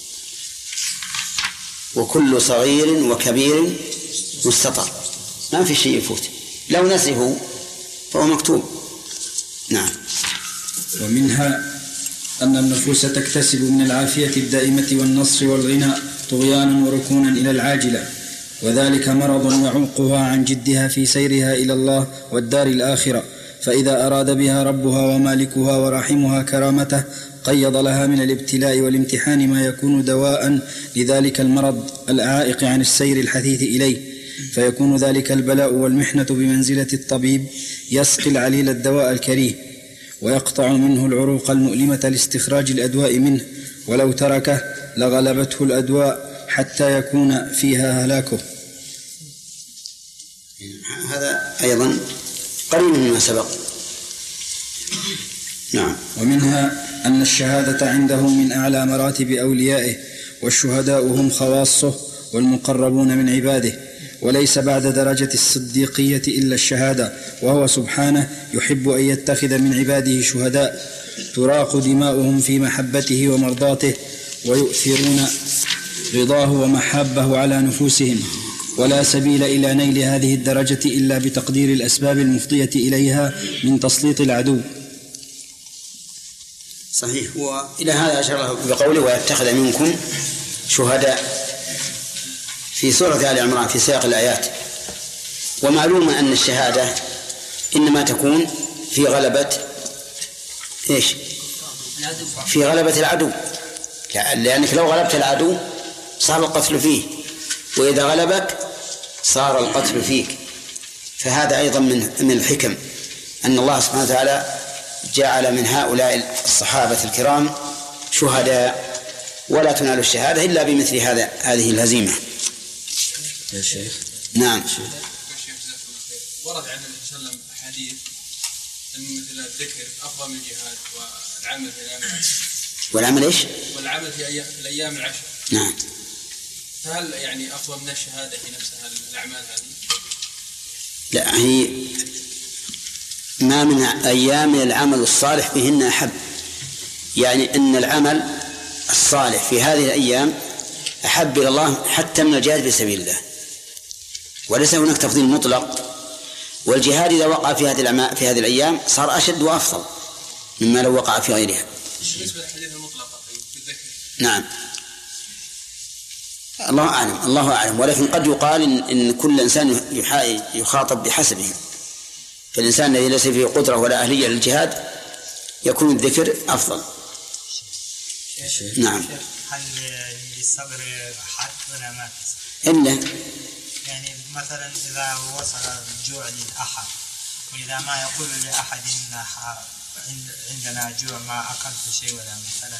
وكل صغير وكبير مستطر، ما في شيء يفوت، لو نسيه فهو مكتوب. نعم. ومنها أن النفوس تكتسب من العافية الدائمة والنصر والغنى طغيانا وركونا إلى العاجلة، وذلك مرض يعوقها عن جدها في سيرها إلى الله والدار الآخرة، فإذا أراد بها ربها ومالكها ورحمها كرامته قيض لها من الابتلاء والامتحان ما يكون دواء لذلك المرض العائق عن السير الحثيث إليه، فيكون ذلك البلاء والمحنة بمنزلة الطبيب يسقي العليل الدواء الكريه ويقطع منه العروق المؤلمة لاستخراج الأدواء منه، ولو تركه لغلبته الأدواء حتى يكون فيها هلاكه. هذا أيضا قريب مما سبق. نعم. ومنها أن الشهادة عنده من أعلى مراتب أوليائه، والشهداء هم خواصه والمقربون من عباده، وليس بعد درجة الصديقية إلا الشهادة، وهو سبحانه يحب أن يتخذ من عباده شهداء تراق دماؤهم في محبته ومرضاته ويؤثرون رضاه ومحابه على نفوسهم، ولا سبيل إلى نيل هذه الدرجة إلا بتقدير الأسباب المفضية إليها من تسليط العدو. صحيح. وإلى هذا أشار الله بقوله ويتخذ منكم شهداء في سورة آل عمران في سياق الآيات. ومعلوم أن الشهادة إنما تكون في غلبة إيش؟ في غلبة العدو، لأنك لو غلبت العدو صار القتل فيه، وإذا غلبك صار القتل فيك. فهذا أيضا من من الحكم أن الله سبحانه وتعالى جعل من هؤلاء الصحابة الكرام شهداء، ولا تنال الشهادة إلا بمثل هذا هذه الهزيمة. يا شيخ. نعم. ورد عن النبي صلى الله عليه وسلم حديث أن مثل الذكر أفضل من الجهاد والعمل في الأيام العشر. والعمل إيش؟ والعمل في أيام في الأيام العشر. نعم. فهل يعني أفضل من الشهادة في نفسها الأعمال هذه؟ لا، هي ما من أيام العمل الصالح فيهن أحب، يعني أن العمل الصالح في هذه الأيام أحب إلى الله حتى من الجهاد في سبيل الله، وليس هناك تفضيل مطلق. والجهاد إذا وقع في هذه الأعمال في هذه الأيام صار أشد وأفضل مما لو وقع في غيرها. بالنسبة للحديث المطلق في الذكر. نعم. الله أعلم، الله أعلم، ولكن قد يقال إن, إن كل إنسان يخاطب بحسبه، فالإنسان الذي ليس فيه قدرة ولا أهلية للجهاد يكون الذكر أفضل. نعم. هل للصبر حد ولا ما إلا يعني مثلا إذا وصل الجوع للأحد وإذا ما يقول لأحد إن عندنا جوع ما أكلت شيء ولا مثلا،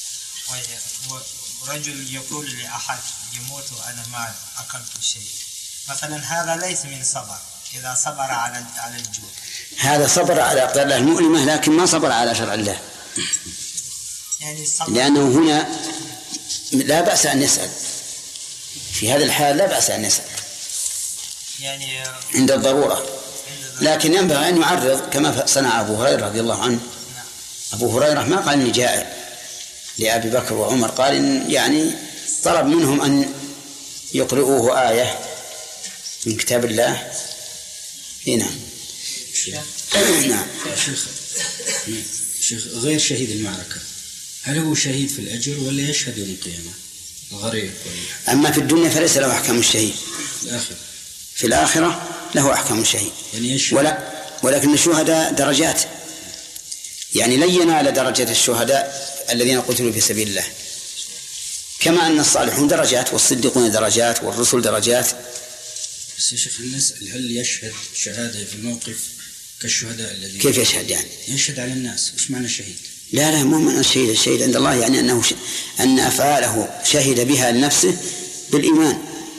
ورجل يقول لأحد يموت وأنا ما أكلت شيء مثلا، هذا ليس من صبر إذا صبر على على الجوع. هذا صبر على أقدار الله المؤلمة لكن ما صبر على شرع الله، يعني لأنه هنا لا بأس أن يسأل في هذا الحال، لا بأس أن يسأل يعني عند الضرورة، لكن ينبغي أن يعرض كما صنع أبو هريرة رضي الله عنه. أبو هريرة ما قال إني جائع لأبي بكر وعمر، قال إن يعني طلب منهم أن يقرؤوه آية من كتاب الله. هنا نعم. شيخ شيخ غير شهيد المعركة هل هو شهيد في الأجر ولا يشهد يوم القيامة غريب؟ أما في الدنيا فليس له أحكام الشهيد، الآخرة في الآخرة له أحكام الشهيد، يعني ولا ولكن الشهداء درجات، يعني لن ينال درجة الشهداء الذين قتلوا في سبيل الله، كما أن الصالحون درجات والصديقون درجات والرسل درجات. بس يا شيخ نسأل هل يشهد شهادة في الموقف كالشهداء الذين كيف يشهد يعني؟ يشهد على الناس، إيش معنى شهيد؟ لا لا مو من الشهيد. الشهيد عند الله يعني أنه ش... أن أفعاله شهد بها لنفسه بالإيمان.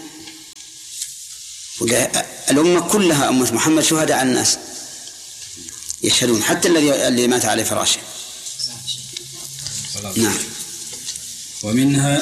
الأمة كلها أمة محمد شهداء على الناس يشهدون، حتى الذي اللي مات على فراشه. نعم. ومنها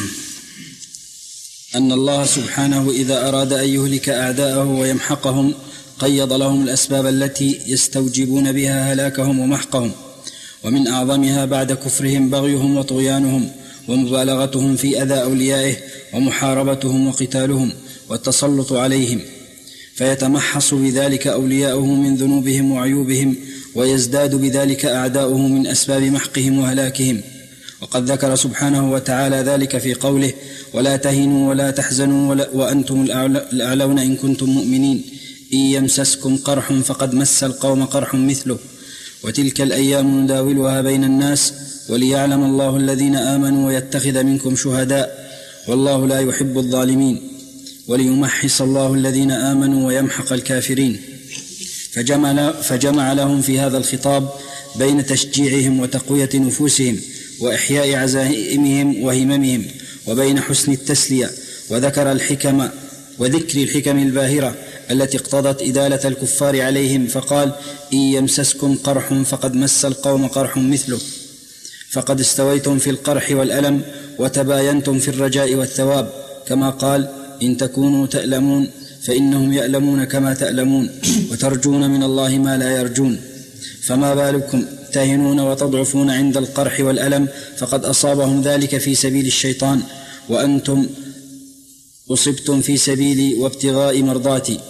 أن الله سبحانه إذا أراد أن يهلك أعداءه ويمحقهم قيض لهم الأسباب التي يستوجبون بها هلاكهم ومحقهم، ومن أعظمها بعد كفرهم بغيهم وطغيانهم ومبالغتهم في أذى أوليائه ومحاربتهم وقتالهم والتسلط عليهم، فيتمحص بذلك أولياؤه من ذنوبهم وعيوبهم، ويزداد بذلك أعداؤه من أسباب محقهم وهلاكهم. وقد ذكر سبحانه وتعالى ذلك في قوله: ولا تهنوا ولا تحزنوا ولا وأنتم الأعلون إن كنتم مؤمنين إن يمسسكم قرح فقد مس القوم قرح مثله وتلك الأيام نداولها بين الناس وليعلم الله الذين آمنوا ويتخذ منكم شهداء والله لا يحب الظالمين وليمحص الله الذين آمنوا ويمحق الكافرين. فجمع, فجمع لهم في هذا الخطاب بين تشجيعهم وتقوية نفوسهم وإحياء عزائمهم وهممهم، وبين حسن التسلية، وذكر الحكم وذكر الحكم الباهرة التي اقتضت إدالة الكفار عليهم، فقال: إن يمسسكم قرح فقد مس القوم قرح مثله، فقد استويتم في القرح والألم وتباينتم في الرجاء والثواب، كما قال: إن تكونوا تألمون فإنهم يألمون كما تألمون وترجون من الله ما لا يرجون، فما بالكم تهنون وتضعفون عند القرح والألم، فقد أصابهم ذلك في سبيل الشيطان وأنتم أصبتم في سبيلي وابتغاء مرضاتي.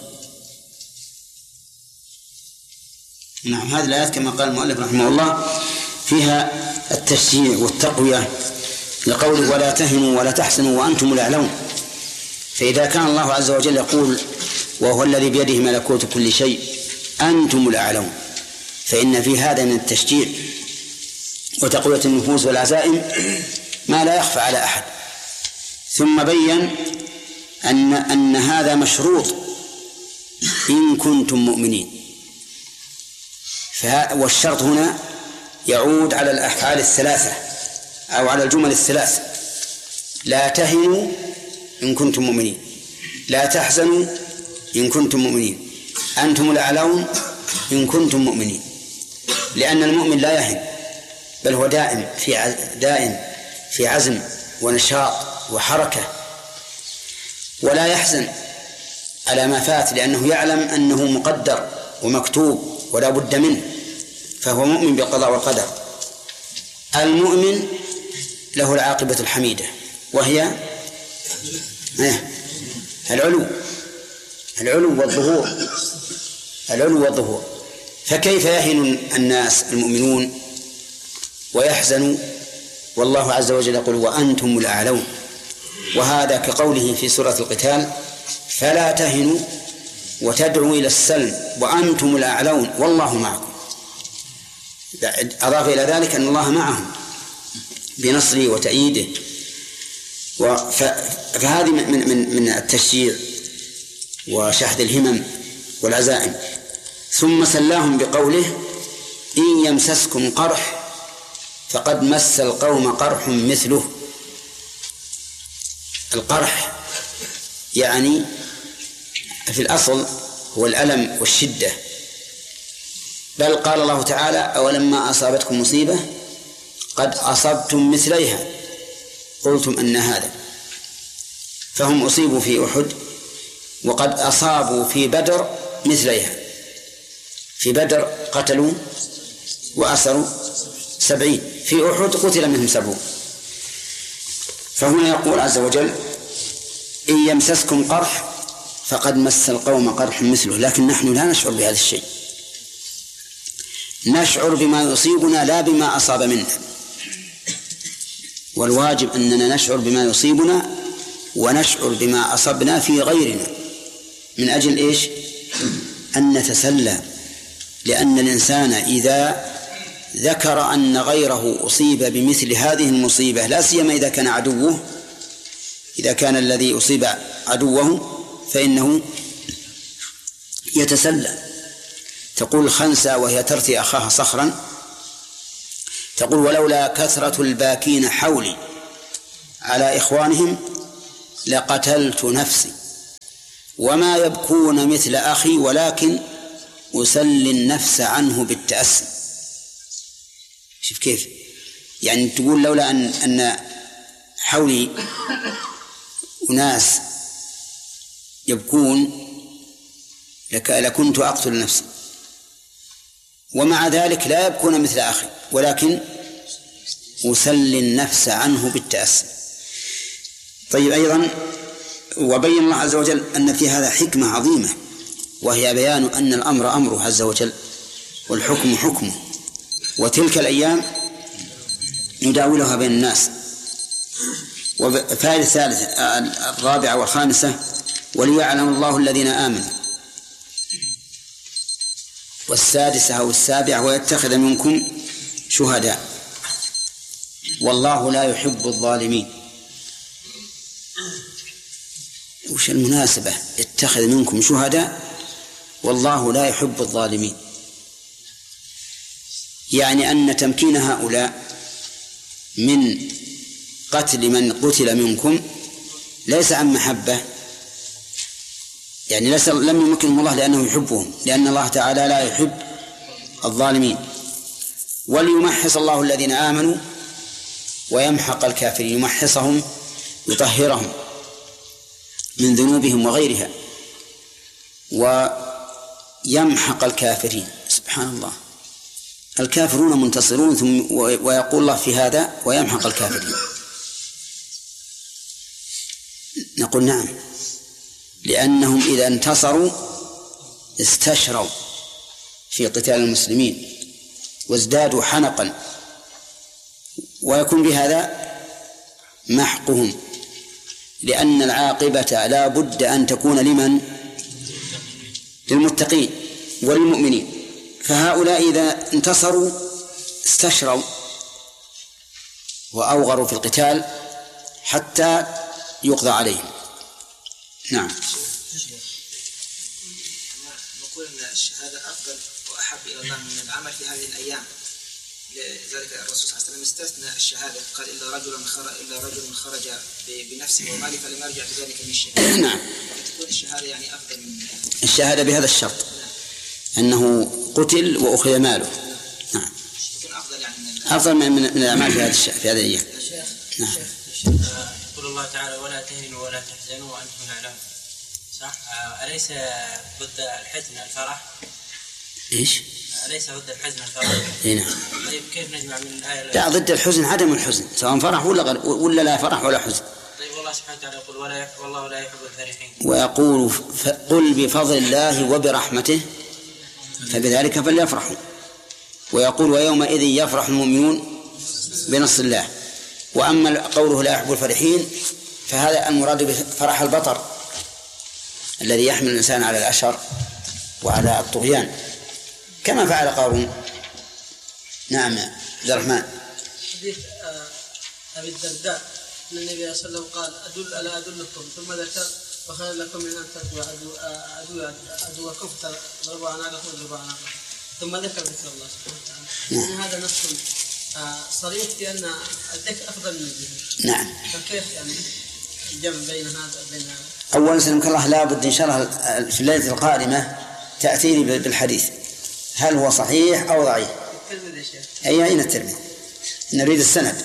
نعم. هذه الآيات كما قال المؤلف رحمه الله فيها التشجيع والتقوية لقوله: ولا تهنوا ولا تحزنوا وأنتم الأعلون. فإذا كان الله عز وجل يقول وهو الذي بيده ملكوت كل شيء أنتم الأعلون، فإن في هذا من التشجيع وتقوية النفوس والعزائم ما لا يخفى على أحد. ثم بين أن, أن هذا مشروط إن كنتم مؤمنين، والشرط هنا يعود على الأفعال الثلاثة أو على الجمل الثلاث: لا تهنوا إن كنتم مؤمنين، لا تحزنوا إن كنتم مؤمنين، أنتم الأعلون إن كنتم مؤمنين. لأن المؤمن لا يهن، بل هو دائم في دائم في عزم ونشاط وحركة، ولا يحزن على ما فات لأنه يعلم أنه مقدر ومكتوب ولا بد منه، فهو مؤمن بالقضاء والقدر. المؤمن له العاقبة الحميدة وهي العلو العلو والظهور العلو والظهور. فكيف يهن الناس المؤمنون ويحزنوا والله عز وجل يقول: وأنتم الأعلون؟ وهذا كقوله في سورة القتال: فلا تهنوا وتدعوا إلى السلم وأنتم الأعلون والله معكم. أضاف إلى ذلك أن الله معهم بنصره وتأييده. فهذه من, من, من التشجيع وشحذ الهمم والعزائم. ثم سلاهم بقوله: إن يمسسكم قرح فقد مس القوم قرح مثله. القرح يعني في الأصل هو الألم والشدة، بل قال الله تعالى: أولما أصابتكم مصيبة قد أصبتم مثليها قلتم أن هذا. فهم أصيبوا في أحد وقد أصابوا في بدر مثليها. في بدر قتلوا وأسروا سبعين، في أحد قتل منهم سبعون. فهنا يقول عز وجل: إن يمسسكم قرح فقد مس القوم قرح مثله. لكن نحن لا نشعر بهذا الشيء، نشعر بما يصيبنا لا بما أصاب منا، والواجب أننا نشعر بما يصيبنا ونشعر بما أصبنا في غيرنا، من أجل إيش؟ أن نتسلى. لأن الإنسان إذا ذكر أن غيره أصيب بمثل هذه المصيبة، لا سيما إذا كان عدوه، إذا كان الذي أصيب عدوه فإنه يتسلى. تقول الخنسة وهي ترثي أخاها صخرا: تقول ولولا كثرة الباكين حولي على إخوانهم لقتلت نفسي وما يبكون مثل أخي ولكن أسلي النفس عنه بالتأسي. شوف كيف يعني تقول لولا أن, أن حولي أناس يبكون لكنت أقتل نفسي، ومع ذلك لا يبكون مثل أخي ولكن أسلي النفس عنه بالتأسي. طيب أيضا وبين الله عز وجل أن في هذا حكمة عظيمة، وهي بيان أن الأمر أمره عز وجل والحكم حكمه، وتلك الأيام نداولها بين الناس. وفائدة الثالثة الرابعة والخامسة وليعلم الله الذين آمنوا، والسادسة أو السابعة ويتخذ منكم شهداء والله لا يحب الظالمين. وش المناسبة يتخذ منكم شهداء والله لا يحب الظالمين؟ يعني أن تمكين هؤلاء من قتل من قتل منكم ليس عن محبة، يعني ليس لم يمكنهم الله لأنه يحبهم، لأن الله تعالى لا يحب الظالمين. وليمحص الله الذين آمنوا ويمحق الكافرين، يمحصهم يطهرهم من ذنوبهم وغيرها، ويمحق الكافرين. سبحان الله، الكافرون منتصرون ثم ويقول الله في هذا ويمحق الكافرين. نقول نعم، لأنهم إذا انتصروا استشروا في قتال المسلمين وازدادوا حنقا، ويكون بهذا محقهم، لأن العاقبة لا بد أن تكون لمن؟ للمتقين وللمؤمنين. فهؤلاء إذا انتصروا استشروا وأوغروا في القتال حتى يقضى عليهم. نعم. نقول أن الشهادة أفضل وأحب إلى الله من العمل في هذه الأيام، لذلك الرسول صلى الله عليه وسلم استثنى الشهادة، قال إلا رجل خرج إلا رجل خرج بنفسه وماله فلم يرجع بذلك من الشهادة. نعم. فتكون الشهادة يعني أفضل من الشهادة بهذا الشرط أنه قتل وأخذ ماله. نعم. يكون أفضل يعني من أفضل من من الأعمال في هذا الشيء في هذه الأيام. نعم. يقول الله تعالى ولا تهنوا ولا تحزنوا وأنتم الأعلام، صح؟ أليس ضد الحزن الفرح؟ إيش؟ أليس ضد الحزن الفرح؟ إيه نعم. طيب كيف نجمع من الآية؟ لا، ضد الحزن عدم الحزن، سواء فرح ولا غير ولا لا فرح ولا حزن. طيب والله سبحانه وتعالى يقول ولا والله لا يحب الفرحين. ويقول قل بفضل الله وبرحمته فبذلك فليفرحوا، ويقول ويومئذ يفرح المؤمنون بنصر الله. وأما قوله لا يحب الفرحين فهذا المراد بفرح البطر الذي يحمل الإنسان على الأشر وعلى الطغيان كما فعل قارون. نعم عبد الرحمن. حديث أبي الدرداء أن النبي صلى الله عليه وسلم قال أدل ألا أدلكم ثم ذكر وخير لكم من أن تتبعوا عدو عدوكم فتضربوا أعناقكم وتضربوا أعناقكم، ثم ذكر ذكر الله سبحانه وتعالى. يعني هذا نص صريح في أن الذكر أفضل من الذكر. نعم. فكيف يعني الجمع بين هذا وبين هذا؟ أولا سلمك الله لابد إن شاء الله في الليلة القادمة تأتيني بالحديث هل هو صحيح أو ضعيف. الترمذي يا شيخ. أي أين الترمذي؟ نريد السند.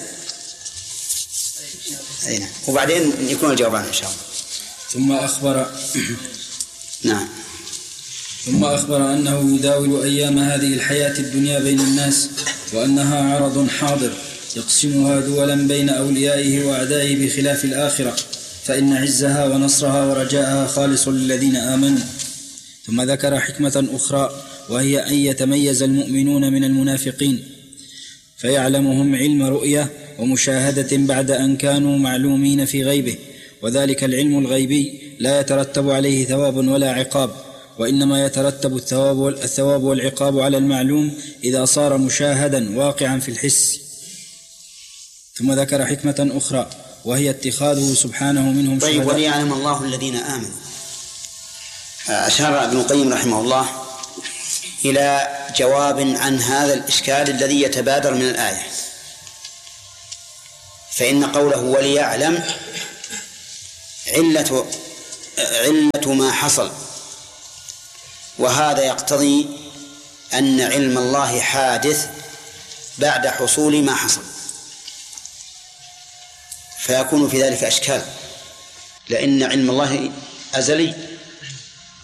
أين وبعدين يكون الجواب عنه إن شاء الله. ثم أخبر نعم ثم أخبر أنه يداول أيام هذه الحياة الدنيا بين الناس، وأنها عرض حاضر يقسمها دولا بين أوليائه وأعدائه بخلاف الآخرة، فإن عزها ونصرها ورجاءها خالص للذين آمنوا. ثم ذكر حكمة أخرى وهي أن يتميز المؤمنون من المنافقين فيعلمهم علم رؤية ومشاهدة بعد أن كانوا معلومين في غيبه، وذلك العلم الغيبي لا يترتب عليه ثواب ولا عقاب، وإنما يترتب الثواب الثواب والعقاب على المعلوم إذا صار مشاهدا واقعا في الحس. ثم ذكر حكمة أخرى وهي اتخاذه سبحانه منهم شهداء. طيب وليعلم الله الذين آمنوا. أشار ابن القيم رحمه الله إلى جواب عن هذا الإشكال الذي يتبادر من الآية، فإن قوله وليعلم علة علة ما حصل، وهذا يقتضي أن علم الله حادث بعد حصول ما حصل، فيكون في ذلك أشكال، لأن علم الله أزلي